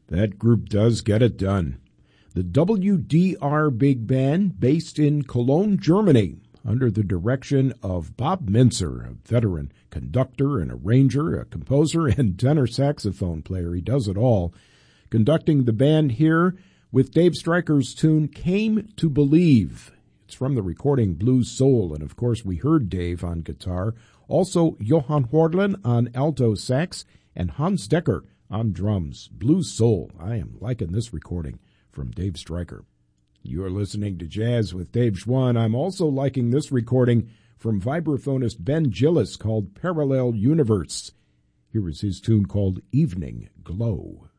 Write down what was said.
That group does get it done. The WDR Big Band, based in Cologne, Germany, under the direction of Bob Minzer, a veteran conductor and arranger, a composer, and tenor saxophone player. He does it all. Conducting the band here with Dave Stryker's tune, Came to Believe. It's from the recording Blues Soul, and of course we heard Dave on guitar. Also Johan Hordlin on alto sax, and Hans Decker on drums. Blues Soul. I am liking this recording from Dave Stryker. You're listening to Jazz with Dave Schwann. I'm also liking this recording from vibraphonist Ben Gillis called Parallel Universe. Here is his tune called Evening Glow.